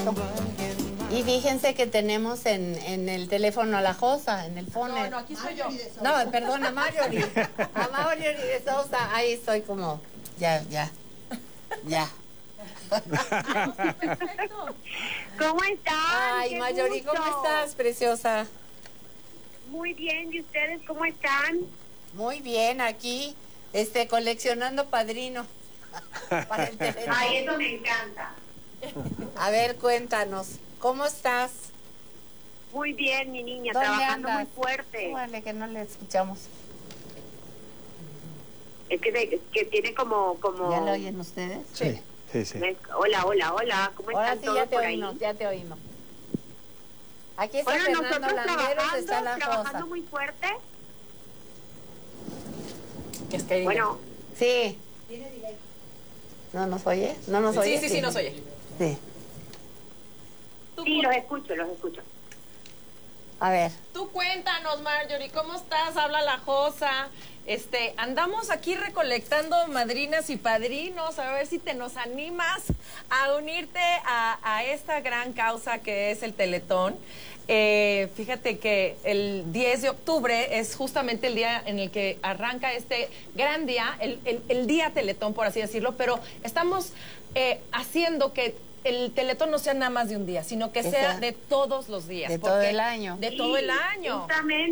eso. Y fíjense que tenemos en el teléfono a la Josa, en el phone. No, aquí soy yo. No, perdón, a Marjorie. A Marjorie de Sousa. Ahí estoy como, ya. Perfecto. ¿Cómo están? Ay, ¡Qué Marjorie, gusto! ¿cómo estás, preciosa? Muy bien, ¿y ustedes cómo están? Muy bien, aquí, coleccionando padrinos para el teléfono. Ay, eso me encanta. A ver, cuéntanos, ¿cómo estás? Muy bien, mi niña, ¿Dónde trabajando andas? muy fuerte. Vale, que no le escuchamos. Es que tiene como... ¿Ya lo oyen ustedes? Sí. Hola, ¿cómo Ahora están sí, todos ya te por oímos, ahí? ya te oímos. Aquí está Bueno, Fernando nosotros Landeros, está la trabajando Josa. muy fuerte. Es que Bueno, Sí. ¿No nos oye? ¿No nos oye? sí, nos oye. Sí. sí, los escucho. A ver. Tú cuéntanos, Marjorie, ¿cómo estás? Habla la Josa. Andamos aquí recolectando madrinas y padrinos, a ver si te nos animas a unirte a esta gran causa que es el Teletón. Fíjate que el 10 de octubre es justamente el día en el que arranca este gran día, el día Teletón, por así decirlo, pero estamos haciendo que el Teletón no sea nada más de un día, sino que sea de todos los días. De todo el año. De todo el año.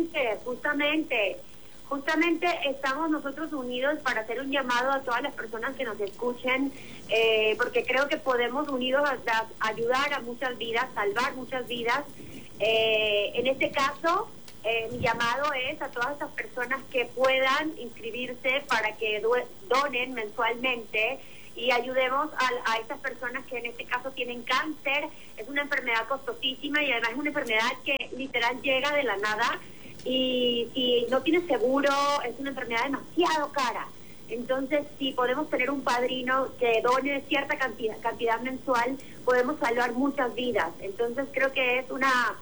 Justamente estamos nosotros unidos para hacer un llamado a todas las personas que nos escuchen, porque creo que podemos unidos ayudar a muchas vidas, salvar muchas vidas. En este caso, mi llamado es a todas estas personas que puedan inscribirse para que donen mensualmente y ayudemos a estas personas que en este caso tienen cáncer. Es una enfermedad costosísima y además es una enfermedad que literal llega de la nada y si no tienes seguro es una enfermedad demasiado cara. Entonces, si podemos tener un padrino que done cierta cantidad mensual, podemos salvar muchas vidas. Entonces, creo que es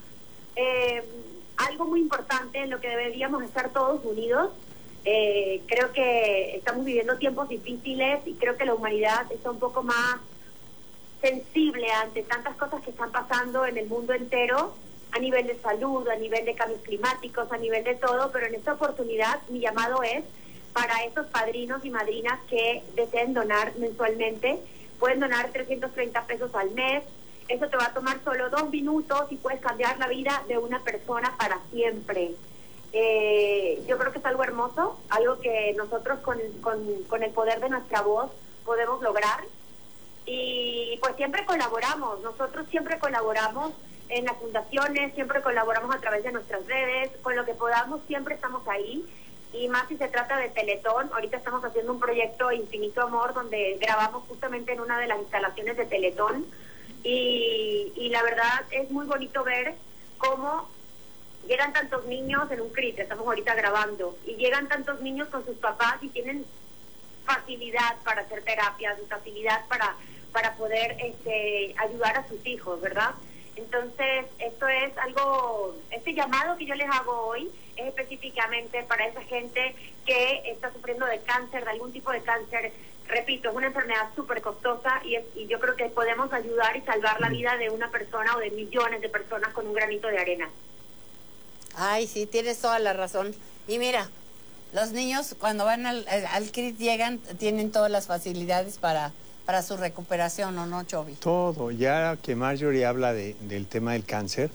algo muy importante en lo que deberíamos estar todos unidos. Creo que estamos viviendo tiempos difíciles y creo que la humanidad está un poco más sensible ante tantas cosas que están pasando en el mundo entero, a nivel de salud, a nivel de cambios climáticos, a nivel de todo, pero en esta oportunidad mi llamado es para esos padrinos y madrinas que deseen donar mensualmente. Pueden donar 330 pesos al mes. Eso te va a tomar solo 2 minutos y puedes cambiar la vida de una persona para siempre. Yo creo que es algo hermoso, algo que nosotros con el poder de nuestra voz podemos lograr. Y pues siempre colaboramos, nosotros siempre colaboramos en las fundaciones, siempre colaboramos a través de nuestras redes, con lo que podamos siempre estamos ahí. Y más si se trata de Teletón, ahorita estamos haciendo un proyecto Infinito Amor donde grabamos justamente en una de las instalaciones de Teletón y la verdad es muy bonito ver cómo llegan tantos niños en un CRIT, estamos ahorita grabando, y llegan tantos niños con sus papás y tienen facilidad para hacer terapias, facilidad para poder ayudar a sus hijos, ¿verdad? Entonces, esto es algo, este llamado que yo les hago hoy es específicamente para esa gente que está sufriendo de cáncer, de algún tipo de cáncer. Repito, es una enfermedad súper costosa y yo creo que podemos ayudar y salvar la vida de una persona o de millones de personas con un granito de arena. Ay, sí, tienes toda la razón. Y mira, los niños cuando van al CRIT llegan, tienen todas las facilidades para su recuperación, ¿o no, Chovy? Todo. Ya que Marjorie habla del tema del cáncer,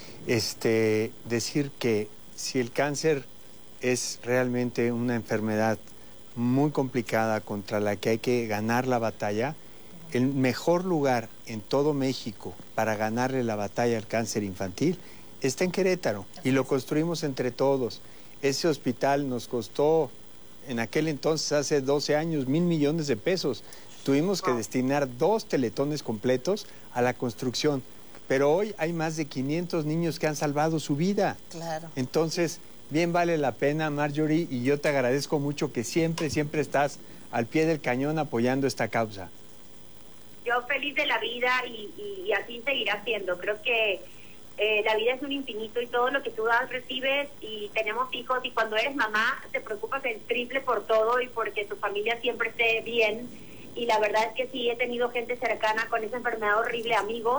decir que si el cáncer es realmente una enfermedad muy complicada contra la que hay que ganar la batalla, el mejor lugar en todo México para ganarle la batalla al cáncer infantil está en Querétaro y lo construimos entre todos. Ese hospital nos costó en aquel entonces, hace 12 años, 1,000 millones de pesos. Tuvimos que destinar 2 teletones completos a la construcción, pero hoy hay más de 500 niños que han salvado su vida. Claro. Entonces, bien vale la pena, Marjorie, y yo te agradezco mucho que siempre estás al pie del cañón apoyando esta causa. Yo feliz de la vida y así seguirá siendo. Creo que la vida es un infinito y todo lo que tú das recibes, y tenemos hijos y cuando eres mamá te preocupas el triple por todo y porque tu familia siempre esté bien. Y la verdad es que sí, he tenido gente cercana con esa enfermedad horrible, amigos,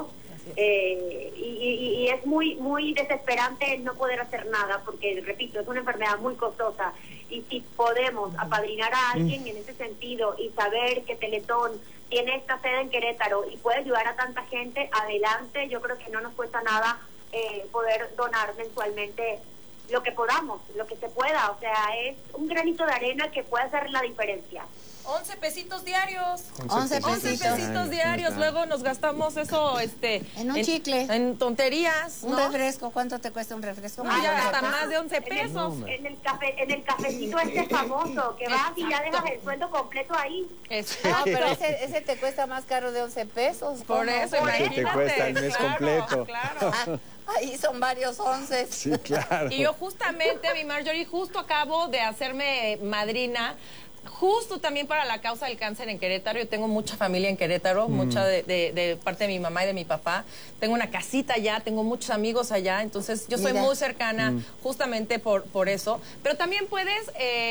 Y es muy desesperante no poder hacer nada, porque, repito, es una enfermedad muy costosa. Y si podemos apadrinar a alguien en ese sentido y saber que Teletón tiene esta sede en Querétaro y puede ayudar a tanta gente, adelante. Yo creo que no nos cuesta nada poder donar mensualmente lo que podamos, lo que se pueda. O sea, es un granito de arena que puede hacer la diferencia. 11 pesitos diarios. 11 pesitos diarios. Luego nos gastamos eso en un chicle. En tonterías. Un ¿no? refresco. ¿Cuánto te cuesta un refresco? Ya hasta más de 11 pesos. En el cafecito famoso, que vas y ya dejas el sueldo completo ahí. No, pero ese te cuesta más caro de 11 pesos. Por eso, imagínate. Te cuesta el mes completo. Claro. Ahí son varios 11. Sí, claro. Y yo justamente, mi Marjorie, justo acabo de hacerme madrina, justo también para la causa del cáncer en Querétaro. Yo tengo mucha familia en Querétaro, mucha de parte de mi mamá y de mi papá. Tengo una casita allá, tengo muchos amigos allá, entonces yo soy muy cercana justamente por eso. Pero también puedes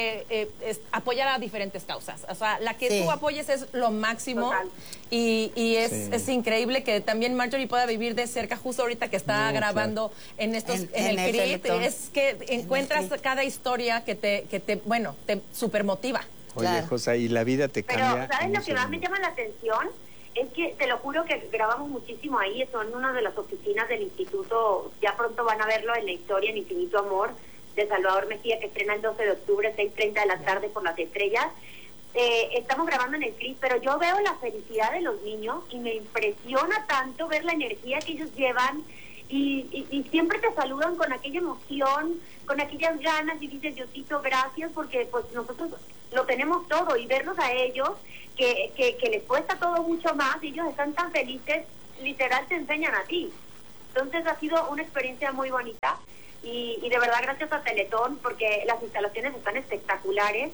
apoyar a diferentes causas. O sea, la que tú apoyes es lo máximo. Total. Y es increíble que también Marjorie pueda vivir de cerca, justo ahorita que está grabando en el CRIT. Teletón. Es que encuentras cada historia que te supermotiva. Oye, Claro. Josa, y la vida te cambia. Pero, ¿sabes lo que más me segundo. llama la atención? Es que, te lo juro que grabamos muchísimo ahí, son una de las oficinas del instituto, ya pronto van a verlo en la historia, en Infinito Amor, de Salvador Mejía, que estrena el 12 de octubre, 6:30 de la tarde por Las Estrellas. Estamos grabando en el CRIS, pero yo veo la felicidad de los niños y me impresiona tanto ver la energía que ellos llevan y siempre te saludan con aquella emoción, con aquellas ganas y dices, Diosito, gracias, porque pues nosotros lo tenemos todo y verlos a ellos, que les cuesta todo mucho más, ellos están tan felices, literal te enseñan a ti. Entonces ha sido una experiencia muy bonita y de verdad gracias a Teletón, porque las instalaciones están espectaculares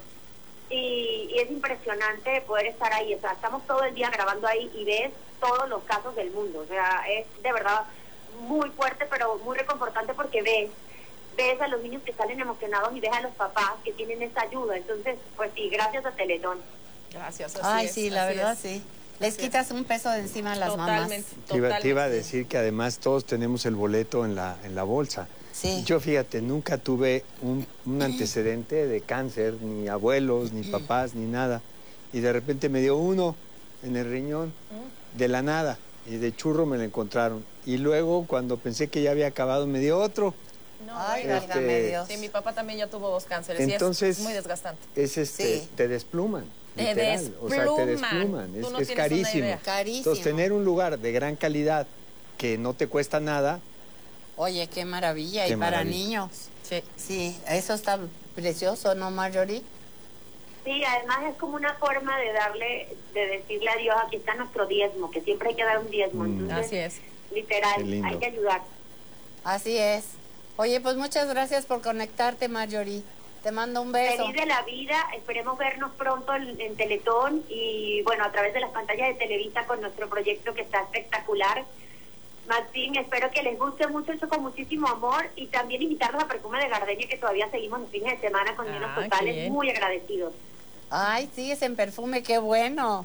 y es impresionante poder estar ahí. O sea, estamos todo el día grabando ahí y ves todos los casos del mundo. O sea, es de verdad muy fuerte, pero muy reconfortante, porque ves a los niños que salen emocionados y ves a los papás que tienen esa ayuda. Entonces, pues sí, gracias a Teletón. Gracias. Ay, sí, la verdad, sí. Les quitas un peso de encima a las mamás. Te iba a decir que además todos tenemos el boleto en la bolsa. Sí. Yo, fíjate, nunca tuve un antecedente de cáncer, ni abuelos, ni papás, ni nada. Y de repente me dio uno en el riñón, de la nada, y de churro me lo encontraron. Y luego, cuando pensé que ya había acabado, me dio otro. No, Ay, bueno. válgame Dios. Sí, mi papá también ya tuvo 2 cánceres. Entonces, y es muy desgastante. Sí. Te despluman. Te literal. O sea, te despluman. Tú no Es tienes una carísimo. idea. Carísimo. Entonces, tener un lugar de gran calidad que no te cuesta nada. Oye, qué maravilla. Qué y para maravilla. niños. Sí. Sí, eso está precioso, ¿no, Marjorie? Sí, además es como una forma de decirle a Dios, aquí está nuestro diezmo, que siempre hay que dar un diezmo. Entonces, Así es. literal, Qué lindo. hay que ayudar. Así es. Oye, pues muchas gracias por conectarte, Marjorie. Te mando un beso. Feliz de la vida, esperemos vernos pronto en Teletón y bueno, a través de las pantallas de Televisa con nuestro proyecto que está espectacular. Martín, espero que les guste mucho, hecho con muchísimo amor, y también invitarlos a Perfume de Gardenia, que todavía seguimos los fines de semana con llenos qué totales, bien. muy agradecidos. Ay, sigues en Perfume, qué bueno.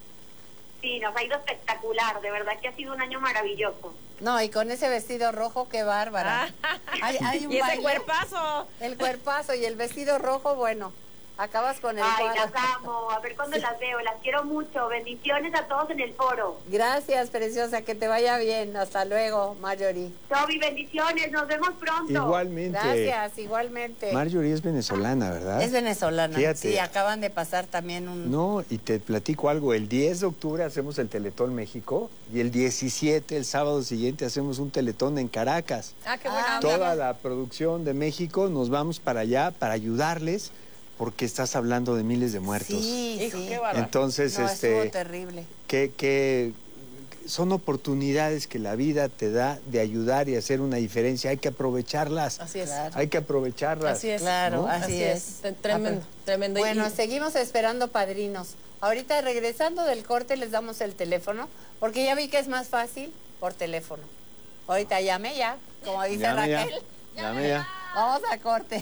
Sí, nos ha ido espectacular, de verdad que ha sido un año maravilloso. No, y con ese vestido rojo, qué bárbara. Hay un Y ese baile, cuerpazo. el cuerpazo y el vestido rojo, bueno, acabas con el Ay, cuadro. las amo, a ver cuándo las veo, las quiero mucho, bendiciones a todos en el foro. Gracias, preciosa, que te vaya bien. Hasta luego, Marjorie. Toby, bendiciones, nos vemos pronto. Igualmente. Gracias, igualmente. Marjorie es venezolana, ¿verdad? Es venezolana. Fíjate. Sí, acaban de pasar también un... No, y te platico algo. El 10 de octubre hacemos el Teletón México y el 17, el sábado siguiente, hacemos un Teletón en Caracas. Qué buena onda. Toda la producción de México nos vamos para allá para ayudarles, porque estás hablando de miles de muertos. Sí, Hijo, sí. qué bárbaro. Entonces, No, estuvo terrible. que son oportunidades que la vida te da de ayudar y hacer una diferencia. Hay que aprovecharlas. Así es. Claro. Hay que aprovecharlas. Así es. Claro, ¿no? así es. Tremendo, tremendo. Bueno, Y- seguimos esperando padrinos. Ahorita regresando del corte les damos el teléfono, porque ya vi que es más fácil por teléfono. Ahorita llame ya, como dice Llame ya. Raquel. Llame ya. Vamos a corte.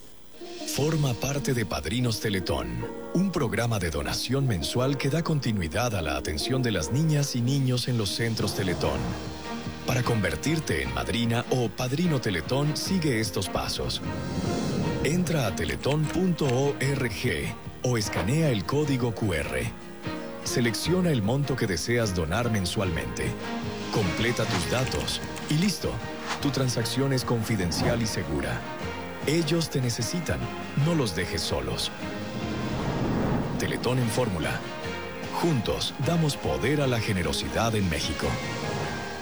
Forma parte de Padrinos Teletón, un programa de donación mensual que da continuidad a la atención de las niñas y niños en los centros Teletón. Para convertirte en madrina o padrino Teletón, sigue estos pasos. Entra a teletón.org o escanea el código QR. Selecciona el monto que deseas donar mensualmente. Completa tus datos y listo. Tu transacción es confidencial y segura. Ellos te necesitan. No los dejes solos. Teletón en fórmula. Juntos damos poder a la generosidad en México.